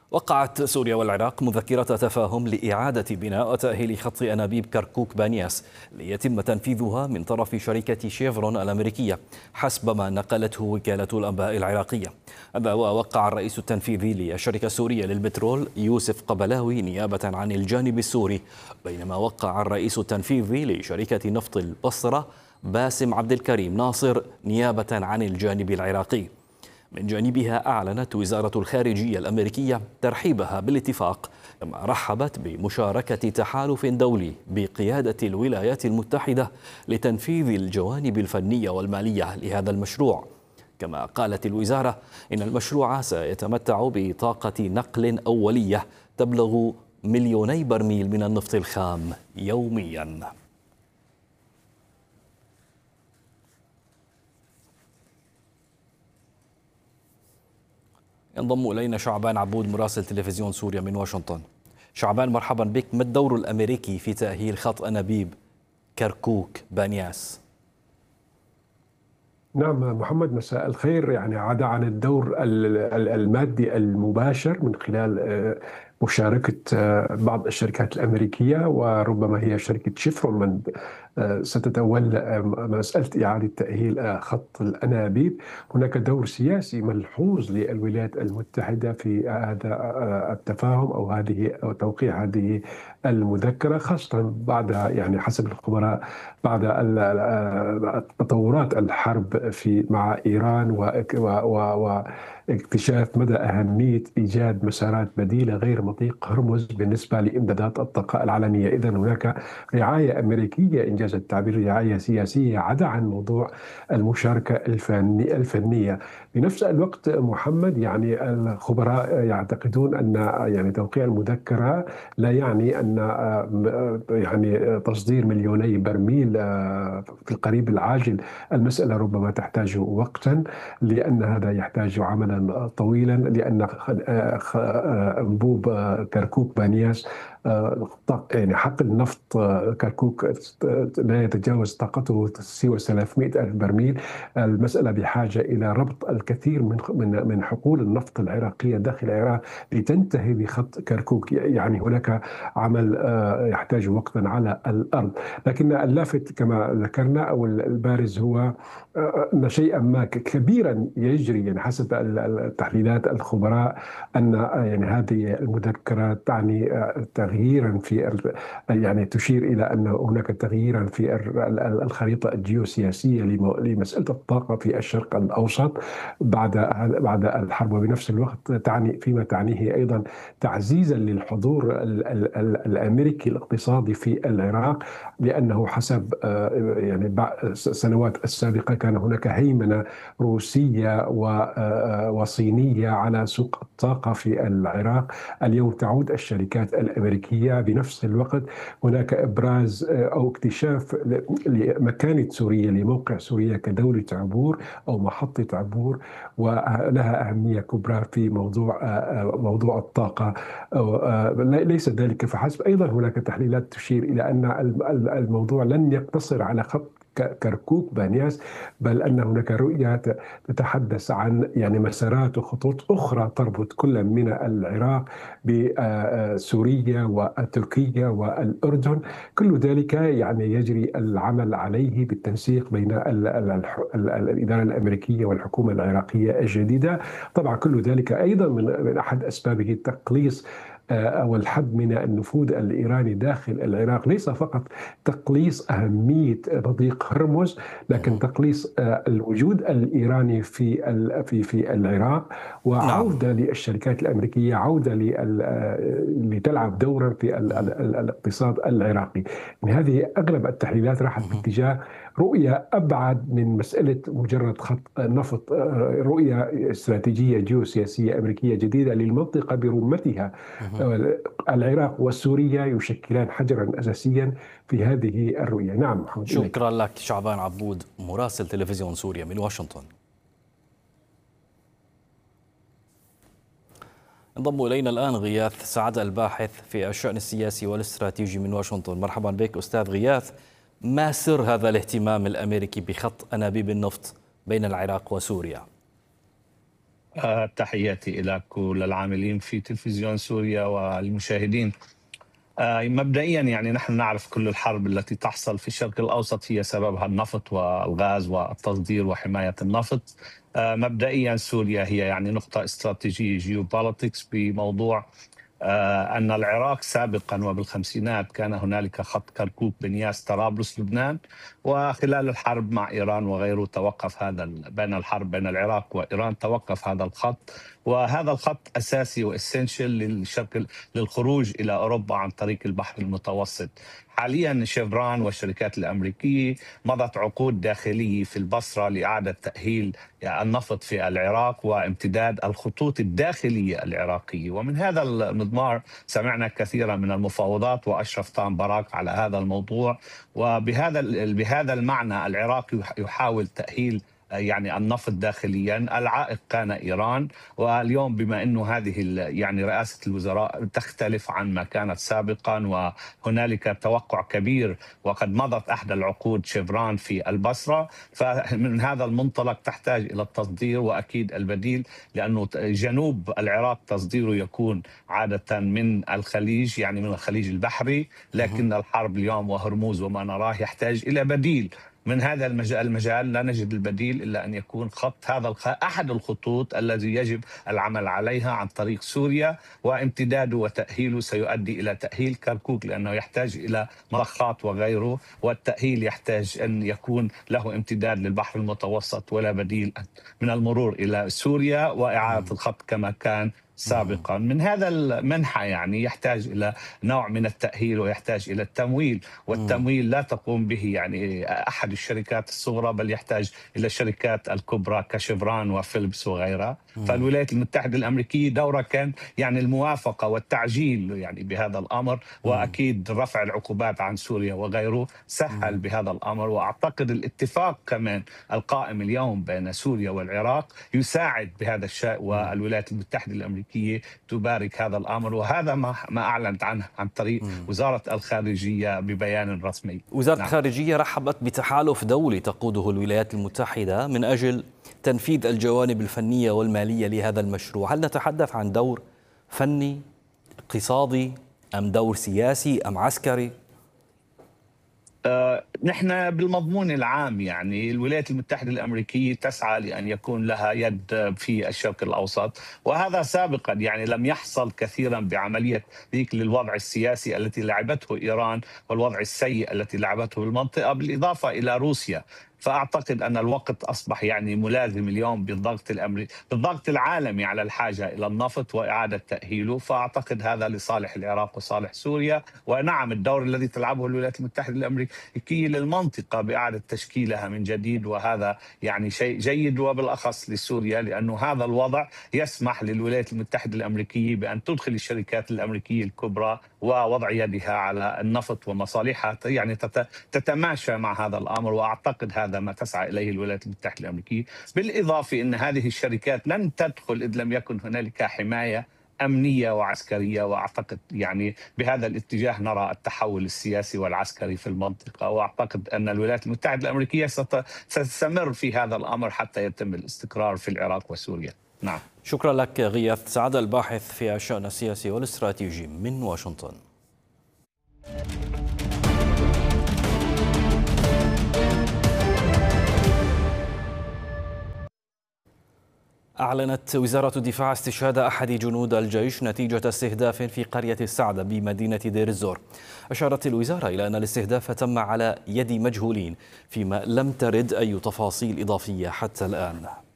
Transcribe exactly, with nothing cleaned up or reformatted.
وقعت سوريا والعراق مذكرة تفاهم لإعادة بناء وتأهيل خط أنابيب كركوك بانياس ليتم تنفيذها من طرف شركة شيفرون الأمريكية حسب ما نقلته وكالة الأنباء العراقية. هذا ووقع الرئيس التنفيذي للشركة السورية للبترول يوسف قبلاوي نيابة عن الجانب السوري، بينما وقع الرئيس التنفيذي لشركة نفط البصرة باسم عبد الكريم ناصر نيابة عن الجانب العراقي. من جانبها أعلنت وزارة الخارجية الأمريكية ترحيبها بالاتفاق، كما رحبت بمشاركة تحالف دولي بقيادة الولايات المتحدة لتنفيذ الجوانب الفنية والمالية لهذا المشروع. كما قالت الوزارة إن المشروع سيتمتع بطاقة نقل أولية تبلغ مليوني برميل من النفط الخام يومياً. ينضم إلينا شعبان عبود مراسل تلفزيون سوريا من واشنطن. شعبان، مرحبا بك. ما الدور الأمريكي في تأهيل خط أنابيب كركوك بانياس؟ نعم محمد، مساء الخير. يعني عدا عن الدور المادي المباشر من خلال مشاركة بعض الشركات الأمريكية، وربما هي شركة شيفرون من ستتولى مسألة إعادة تأهيل خط الأنابيب، هناك دور سياسي ملحوظ للولايات المتحدة في هذا التفاهم أو هذه أو توقيع هذه المذكرة، خاصة بعد يعني حسب الخبراء بعد تطورات الحرب في مع إيران واكتشاف مدى أهمية إيجاد مسارات بديلة غير مضيق هرمز بالنسبة لإمدادات الطاقة العالمية. إذن هناك رعاية أمريكية، إنجاز التعبير رعاية سياسية، عدا عن موضوع المشاركة الفني الفنية. بنفس الوقت محمد، يعني الخبراء يعتقدون أن يعني توقيع المذكرة لا يعني أن يعني تصدير مليوني برميل في القريب العاجل. المسألة ربما تحتاج وقتا، لأن هذا يحتاج عملا طويلا، لأن أنبوب كركوك بانياس يعني حقل نفط كركوك لا يتجاوز طاقته سوى ثلاثمئة ألف برميل. المسألة بحاجة إلى ربط الكثير من من من حقول النفط العراقية داخل العراق لتنتهي بخط كركوك. يعني هناك عمل يحتاج وقتا على الأرض، لكن اللافت كما ذكرنا أو البارز هو أن شيئا ما كبيرا يجري، يعني حسب التحليلات الخبراء أن يعني هذه المذكرات تعني تغييرا في يعني تشير إلى أن هناك تغييرا في الخريطة الجيوسياسية لمسألة الطاقة في الشرق الأوسط بعد بعد الحرب، وبنفس الوقت تعني فيما تعنيه أيضا تعزيزا للحضور الأمريكي الاقتصادي في العراق، لأنه حسب يعني السنوات السابقة كان هناك هيمنة روسية وصينية على سوق الطاقة في العراق. اليوم تعود الشركات الأمريكية. بنفس الوقت هناك إبراز أو اكتشاف لمكانة سوريا لموقع سوريا كدولة عبور أو محطة عبور، ولها أهمية كبرى في موضوع موضوع الطاقة. ليس ذلك فحسب، أيضا هناك تحليلات تشير إلى أن الموضوع لن يقتصر على خط كركوك بانياس، بل أن هناك رؤية تتحدث عن يعني مسارات وخطوط أخرى تربط كل من العراق بسوريا وتركيا والأردن. كل ذلك يعني يجري العمل عليه بالتنسيق بين الإدارة الأمريكية والحكومة العراقية الجديدة. طبعا كل ذلك أيضا من أحد أسبابه تقليص أو الحد من النفوذ الإيراني داخل العراق، ليس فقط تقليص أهمية مضيق هرمز، لكن تقليص الوجود الإيراني في في في العراق، وعودة للشركات الأمريكية، عودة لتلعب دورا في الاقتصاد العراقي. من هذه أغلب التحليلات راحت باتجاه رؤية أبعد من مسألة مجرد خط نفط، رؤية استراتيجية جيوسياسية أمريكية جديدة للمنطقة برمتها. العراق وسوريا يشكلان حجرا أساسيا في هذه الرؤية. نعم محمد. شكرا لك شعبان عبود مراسل تلفزيون سوريا من واشنطن. انضم إلينا الآن غياث سعد الباحث في الشأن السياسي والاستراتيجي من واشنطن. مرحبا بك أستاذ غياث. ما سر هذا الاهتمام الأمريكي بخط أنابيب النفط بين العراق وسوريا؟ آه، تحياتي لك وللعاملين في تلفزيون سوريا والمشاهدين. آه، مبدئيا يعني نحن نعرف كل الحرب التي تحصل في الشرق الأوسط هي سببها النفط والغاز والتصدير وحماية النفط. آه، مبدئيا سوريا هي يعني نقطة استراتيجية جيوبوليتكس بموضوع آه، أن العراق سابقا وبالخمسينات كان هنالك خط كركوك بنياس طرابلس لبنان، وخلال الحرب مع إيران وغيره توقف هذا بين الحرب بين العراق وإيران توقف هذا الخط، وهذا الخط أساسي وإسنشل للشرق للخروج إلى أوروبا عن طريق البحر المتوسط. حاليا شيفران والشركات الأمريكية مضت عقود داخلية في البصرة لإعادة تأهيل النفط في العراق وامتداد الخطوط الداخلية العراقية، ومن هذا المضمار سمعنا كثيرا من المفاوضات وأشرف طان باراك على هذا الموضوع. وبهذا بهذا المعنى العراق يحاول تأهيل يعني النفط داخليا، العائق كان إيران، واليوم بما أنه هذه يعني رئاسة الوزراء تختلف عن ما كانت سابقا وهنالك توقع كبير وقد مضت أحد العقود شيفران في البصرة، فمن هذا المنطلق تحتاج إلى التصدير وأكيد البديل، لأنه جنوب العراق تصديره يكون عادة من الخليج يعني من الخليج البحري، لكن الحرب اليوم وهرموز وما نراه يحتاج إلى بديل. من هذا المجال, المجال لا نجد البديل إلا أن يكون خط هذا الخ... أحد الخطوط الذي يجب العمل عليها عن طريق سوريا، وامتداده وتأهيله سيؤدي إلى تأهيل كركوك لأنه يحتاج إلى مضخات وغيره، والتأهيل يحتاج أن يكون له امتداد للبحر المتوسط ولا بديل من المرور إلى سوريا وإعادة الخط كما كان سابقا. من هذا المنحى يعني يحتاج إلى نوع من التأهيل ويحتاج إلى التمويل، والتمويل لا تقوم به يعني أحد الشركات الصغرى بل يحتاج إلى الشركات الكبرى كشيفران وفيلبس وغيرها. فالولايات المتحدة الأمريكية دورها كان يعني الموافقة والتعجيل يعني بهذا الأمر، وأكيد رفع العقوبات عن سوريا وغيره سهل بهذا الأمر. وأعتقد الاتفاق كمان القائم اليوم بين سوريا والعراق يساعد بهذا الشيء، والولايات المتحدة الأمريكية تبارك هذا الأمر، وهذا ما ما أعلنت عنه عن طريق وزارة الخارجية ببيان رسمي. وزارة نعم. الخارجية رحبت بتحالف دولي تقوده الولايات المتحدة من أجل تنفيذ الجوانب الفنية والمالية لهذا المشروع. هل نتحدث عن دور فني اقتصادي أم دور سياسي أم عسكري؟ آه، نحن بالمضمون العام يعني الولايات المتحدة الأمريكية تسعى لأن يكون لها يد في الشرق الأوسط، وهذا سابقا يعني لم يحصل كثيرا بعملية ذيك للوضع السياسي التي لعبته إيران والوضع السيء التي لعبته بالمنطقة، بالإضافة إلى روسيا. فأعتقد أن الوقت أصبح يعني ملازم اليوم بالضغط الأمريكي بالضغط العالمي على الحاجة إلى النفط وإعادة تأهيله، فأعتقد هذا لصالح العراق وصالح سوريا. ونعم الدور الذي تلعبه الولايات المتحدة الأمريكية للمنطقة بإعادة تشكيلها من جديد، وهذا يعني شيء جيد وبالأخص لسوريا، لأنه هذا الوضع يسمح للولايات المتحدة الأمريكية بأن تدخل الشركات الأمريكية الكبرى ووضع يدها على النفط ومصالحها يعني تتماشى مع هذا الأمر. وأعتقد هذا هذا ما تسعى إليه الولايات المتحدة الأمريكية، بالإضافة أن هذه الشركات لن تدخل إذ لم يكن هنالك حماية أمنية وعسكرية، وأعتقد يعني بهذا الاتجاه نرى التحول السياسي والعسكري في المنطقة، وأعتقد أن الولايات المتحدة الأمريكية ستستمر في هذا الأمر حتى يتم الاستقرار في العراق وسوريا. نعم. شكرا لك غياث سعد الباحث في الشأن السياسي والاستراتيجي من واشنطن. أعلنت وزارة الدفاع استشهاد أحد جنود الجيش نتيجة استهداف في قرية السعدة بمدينة دير الزور. أشارت الوزارة إلى أن الاستهداف تم على يد مجهولين، فيما لم ترد أي تفاصيل إضافية حتى الآن.